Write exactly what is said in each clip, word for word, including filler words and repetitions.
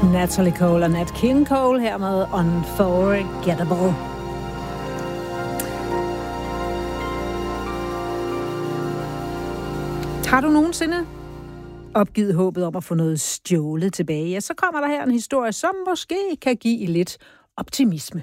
Natalie Cole og Nat King Cole her med Unforgettable. Har du nogensinde opgivet håbet om at få noget stjålet tilbage, ja, så kommer der her en historie, som måske kan give lidt optimisme.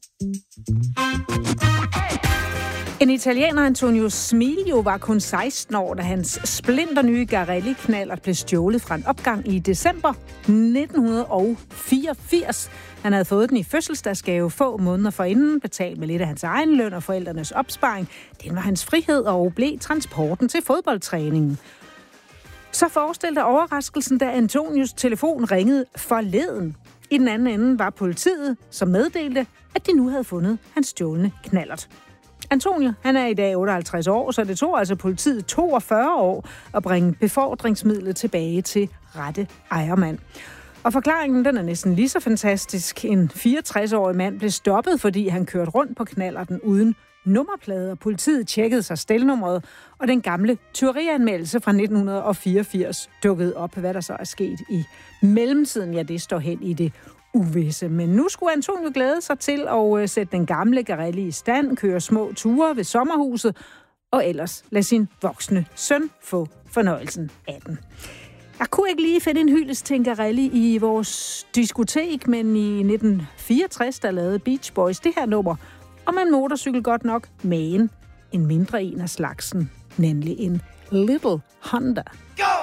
En italiener, Antonio Smilio, var kun seksten år, da hans splinternye Garelli-knallert blev stjålet fra en opgang i december nitten fireogfirs. Han havde fået den i fødselsdagsgave få måneder forinden, betalt med lidt af hans egen løn og forældrenes opsparing. Den var hans frihed og blev transporten til fodboldtræningen. Så forestil dig overraskelsen, da Antonios telefon ringede forleden. I den anden ende var politiet, som meddelte, at de nu havde fundet hans stjålne knallert. Antonio, han er i dag otteoghalvtreds år, så det tog altså politiet toogfyrre år at bringe befordringsmidlet tilbage til rette ejermand. Og forklaringen, den er næsten lige så fantastisk. En fireogtres-årig mand blev stoppet, fordi han kørte rundt på knallerten uden nummerplade. Politiet tjekkede sig stelnummeret, og den gamle tyverianmeldelse fra nitten fireogfirs dukkede op. Hvad der så er sket i mellemtiden, ja, det står hen i det uvisse. Men nu skulle Antonio glæde sig til at sætte den gamle Garelli i stand, køre små ture ved sommerhuset, og ellers lade sin voksne søn få fornøjelsen af den. Jeg kunne ikke lige finde en hyldest til en Garelli i vores diskotek, men i nitten fireogtres, der lavede Beach Boys det her nummer om en motorcykel godt nok, men en mindre en af slagsen, nemlig en Little Honda. Go!